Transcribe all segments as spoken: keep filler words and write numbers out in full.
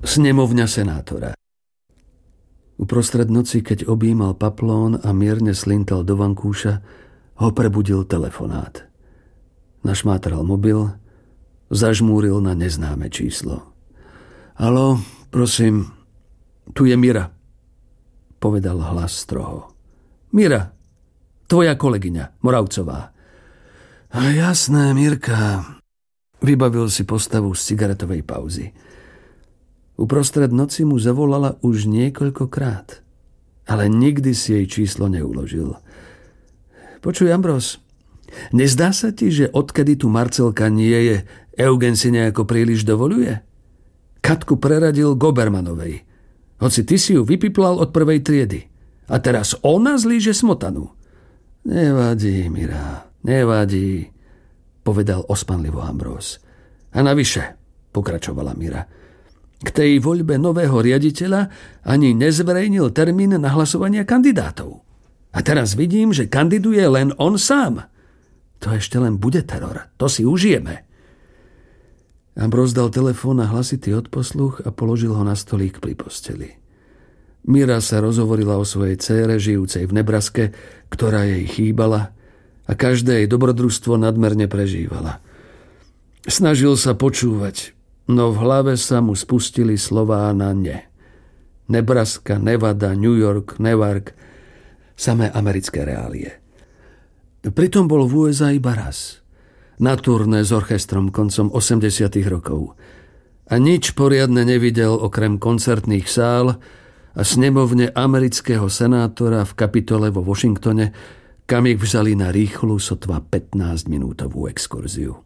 Snemovňa senátora. Uprostred noci, keď objímal paplón a mierne slintal do vankúša, ho prebudil telefonát. Našmátral mobil, zažmúril na neznáme číslo. Haló, prosím, tu je Mira, povedal hlas stroho. Mira, tvoja kolegyňa, Moravcová. A jasné, Mirka, vybavil si postavu z cigaretovej pauzy. Uprostred noci mu zavolala už niekoľkokrát, ale nikdy si jej číslo neuložil. Počuj, Ambros, nezdá sa ti, že odkedy tu Marcelka nie je, Eugen si nejako príliš dovoluje? Katku preradil Gobermanovej, hoci ty si ju vypiplal od prvej triedy. A teraz ona zlíže smotanu. Nevadí, Mira, nevadí, povedal ospanlivo Ambros. A navyše, pokračovala Mira, k tej voľbe nového riaditeľa ani nezverejnil termín na hlasovanie kandidátov. A teraz vidím, že kandiduje len on sám. To ešte len bude teror. To si užijeme. Ambros dal telefón na hlasitý odposluch a položil ho na stolík pri posteli. Mira sa rozhovorila o svojej dcére, žijúcej v Nebraske, ktorá jej chýbala a každé jej dobrodružstvo nadmerne prežívala. Snažil sa počúvať, no v hlave sa mu spustili slová na ne. Nebraska, Nevada, New York, Newark, samé americké reálie. Pritom bol v ú es á iba raz, na turné s orchestrom koncom osemdesiatych rokov. A nič poriadne nevidel okrem koncertných sál a snemovne amerického senátora v Kapitole vo Washingtone, kam ich vzali na rýchlu, sotva pätnásťminútovú exkurziu.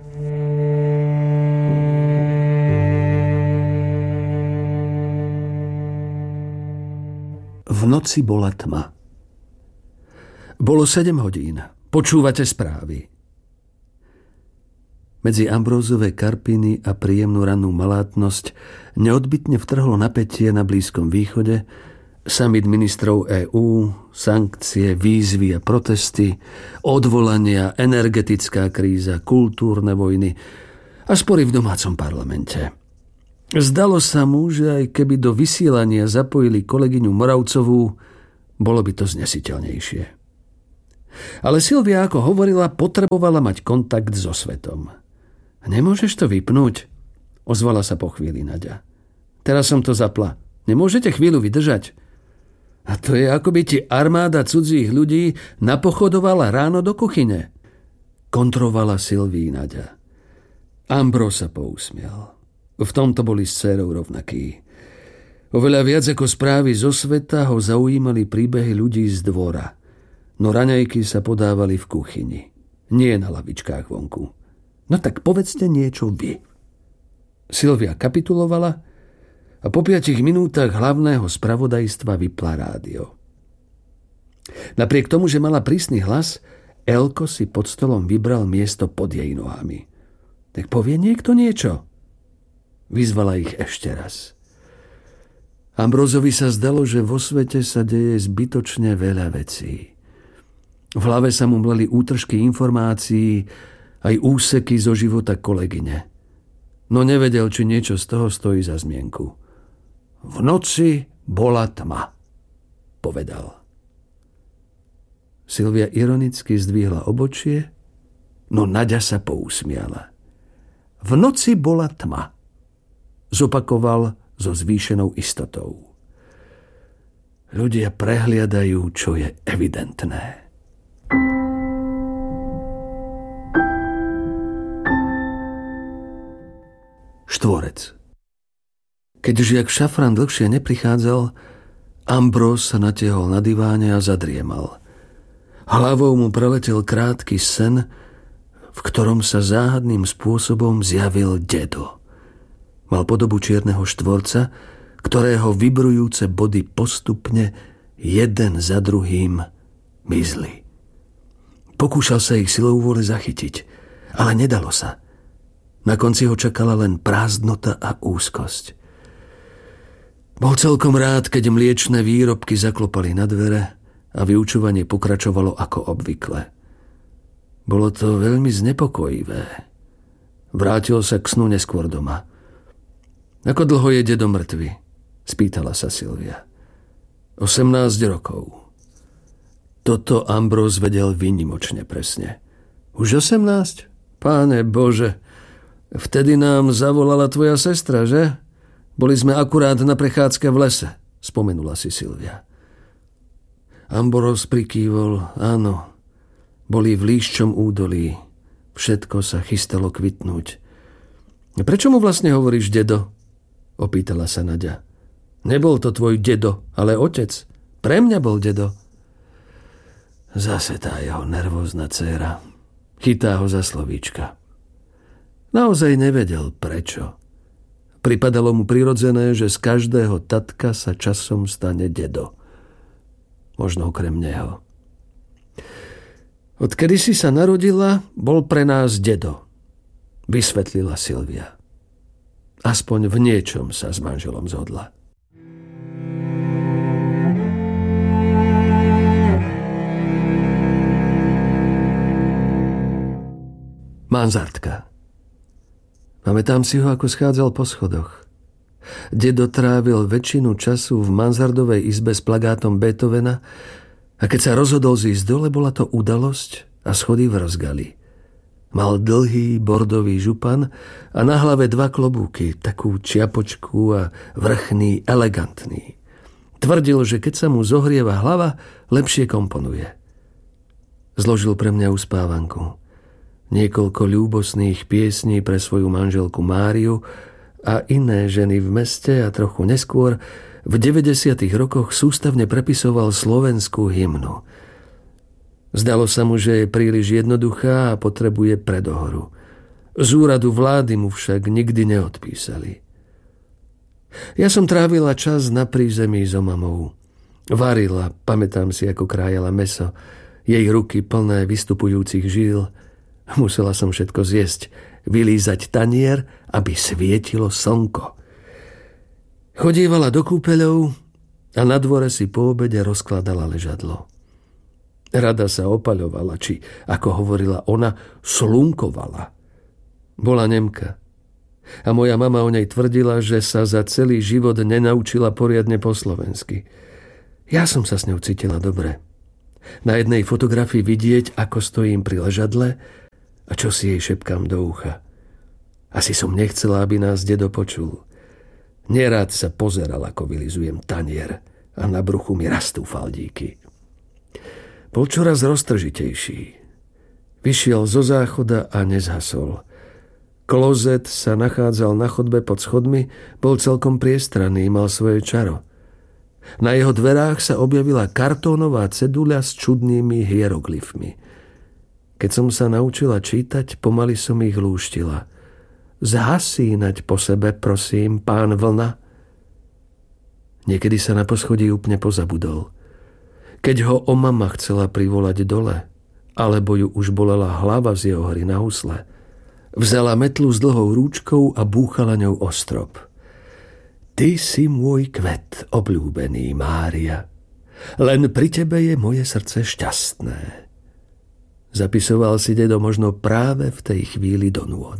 V noci bola tma. Bolo sedem hodín. Počúvate správy. Medzi Ambrózové karpiny a príjemnú rannú malátnosť neodbytne vtrhlo napätie na Blízkom východe, summit ministrov EÚ, sankcie, výzvy a protesty, odvolania, energetická kríza, kultúrne vojny a spory v domácom parlamente. Zdalo sa mu, že aj keby do vysielania zapojili kolegyňu Moravcovú, bolo by to znesiteľnejšie. Ale Silvia, ako hovorila, potrebovala mať kontakt so svetom. Nemôžeš to vypnúť? Ozvala sa po chvíli Naďa. Teraz som to zapla. Nemôžete chvíľu vydržať? A to je, ako by ti armáda cudzích ľudí napochodovala ráno do kuchyne. Kontrovala Silvii Naďa. Ambros sa pousmiel. V tomto boli s dcérou rovnakí. Oveľa viac ako správy zo sveta ho zaujímali príbehy ľudí z dvora. No raňajky sa podávali v kuchyni. Nie na lavičkách vonku. No tak povedzte niečo vy. Silvia kapitulovala a po piatich minútach hlavného spravodajstva vypla rádio. Napriek tomu, že mala prísny hlas, Elko si pod stolom vybral miesto pod jej nohami. Tak povie niekto niečo. Vyzvala ich ešte raz. Ambrózovi sa zdalo, že vo svete sa deje zbytočne veľa vecí. V hlave sa mu mleli útržky informácií, aj úseky zo života kolegyne. No nevedel, či niečo z toho stojí za zmienku. V noci bola tma, povedal. Silvia ironicky zdvihla obočie, no Naďa sa pousmiala. V noci bola tma, zopakoval so zvýšenou istotou. Ľudia prehliadajú, čo je evidentné. Štvorec. Keď žiak Šafran dlhšie neprichádzal, Ambros sa natiehol na diváne a zadriemal. Hlavou mu preletel krátky sen, v ktorom sa záhadným spôsobom zjavil dedo. Mal podobu čierneho štvorca, ktorého vibrujúce body postupne jeden za druhým mizli. Pokúšal sa ich silou vôle zachytiť, ale nedalo sa. Na konci ho čakala len prázdnota a úzkosť. Bol celkom rád, keď mliečne výrobky zaklopali na dvere a vyučovanie pokračovalo ako obvykle. Bolo to veľmi znepokojivé. Vrátil sa k snu neskôr doma. Ako dlho je dedo mŕtvy? Spýtala sa Silvia. osemnásť rokov. Toto Ambrose vedel výnimočne presne. Už osemnásť? Páne Bože, vtedy nám zavolala tvoja sestra, že? Boli sme akurát na prechádzke v lese, spomenula si Silvia. Ambrose prikývol, áno. Boli v líščom údolí. Všetko sa chystalo kvitnúť. Prečo mu vlastne hovoríš dedo? Opýtala sa Naďa. Nebol to tvoj dedo, ale otec. Pre mňa bol dedo. Zase tá jeho nervózna dcéra. Chytá ho za slovíčka. Naozaj nevedel prečo. Pripadalo mu prirodzené, že z každého tatka sa časom stane dedo. Možno okrem neho. Odkedy si sa narodila, bol pre nás dedo, vysvetlila Silvia. Aspoň v niečom sa s manželom zhodla. Mansardka. Pamätám si ho, ako schádzal po schodoch. Dedo trávil väčšinu času v mansardovej izbe s plagátom Beethovena a keď sa rozhodol zísť dole, bola to udalosť a schody vrzgali. Mal dlhý bordový župan a na hlave dva klobúky, takú čiapočku a vrchný, elegantný. Tvrdil, že keď sa mu zohrieva hlava, lepšie komponuje. Zložil pre mňa uspávanku. Niekoľko ľúbosných piesní pre svoju manželku Máriu a iné ženy v meste a trochu neskôr v deväťdesiatych rokoch sústavne prepisoval slovenskú hymnu. Zdalo sa mu, že je príliš jednoduchá a potrebuje predohoru. Z úradu vlády mu však nikdy neodpísali. Ja som trávila čas na prízemí so mamou. Varila, pamätám si, ako krájala mäso, jej ruky plné vystupujúcich žíl. Musela som všetko zjesť, vylízať tanier, aby svietilo slnko. Chodívala do kúpeľov a na dvore si po obede rozkladala ležadlo. Rada sa opaľovala, či, ako hovorila ona, slunkovala. Bola Nemka. A moja mama o nej tvrdila, že sa za celý život nenaučila poriadne po slovensky. Ja som sa s ňou cítila dobre. Na jednej fotografii vidieť, ako stojím pri ležadle a čo si jej šepkám do ucha. Asi som nechcela, aby nás dedo počul. Nerád sa pozeral, ako vylizujem tanier a na bruchu mi rastú faldíky. Bol čoraz roztržitejší. Vyšiel zo záchoda a nezhasol. Klozet sa nachádzal na chodbe pod schodmi, bol celkom priestranný, mal svoje čaro. Na jeho dverách sa objavila kartónová ceduľa s čudnými hieroglyfmi. Keď som sa naučila čítať, pomaly som ich lúštila. Zhasínať po sebe, prosím, pán Vlna. Niekedy sa na poschodí úplne pozabudol. Keď ho o mama chcela privolať dole, alebo ju už bolela hlava z jeho hry na husle, vzala metlu s dlhou rúčkou a búchala ňou o strop. Ty si môj kvet, obľúbený Mária. Len pri tebe je moje srdce šťastné. Zapisoval si dedo možno práve v tej chvíli do nôd.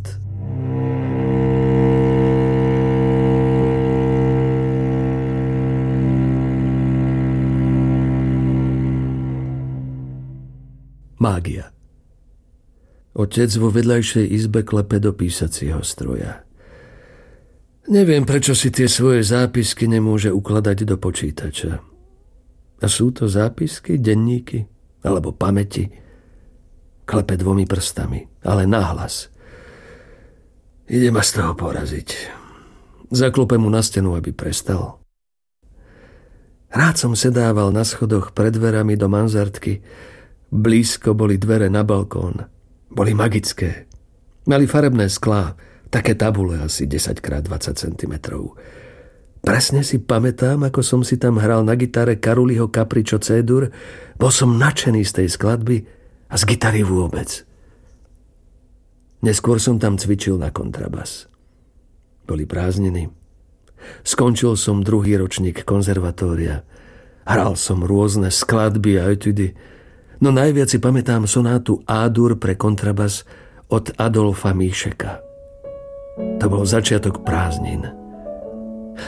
Mágia. Otec vo vedľajšej izbe klepe do písacieho stroja. Neviem, prečo si tie svoje zápisky nemôže ukladať do počítača. A sú to zápisky, denníky alebo pamäti? Klepe dvomi prstami, ale nahlas. Ide ma z toho poraziť. Zaklope mu na stenu, aby prestal. Rád som sedával na schodoch pred dverami do mansardky. Blízko boli dvere na balkón. Boli magické. Mali farebné sklá, také tabule asi desať krát dvadsať centimetrov. Presne si pamätám, ako som si tam hral na gitare Karuliho Capriccio C-dur. Bol som nadšený z tej skladby a z gitary vôbec. Neskôr som tam cvičil na kontrabas. Boli prázdniny. Skončil som druhý ročník konzervatória. Hral som rôzne skladby a etudy, no najviac si pamätám sonátu A-dur pre kontrabas od Adolfa Míšeka. To bol začiatok prázdnin.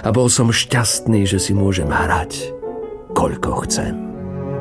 a bol som šťastný, že si môžem hrať, koľko chcem.